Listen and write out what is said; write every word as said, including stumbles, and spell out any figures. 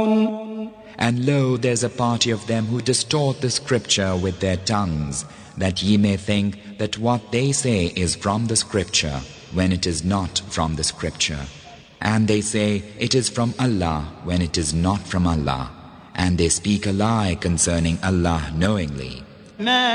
And lo, there's a party of them who distort the scripture with their tongues, that ye may think that what they say is from the scripture, when it is not from the scripture. And they say it is from Allah, when it is not from Allah. And they speak a lie concerning Allah knowingly.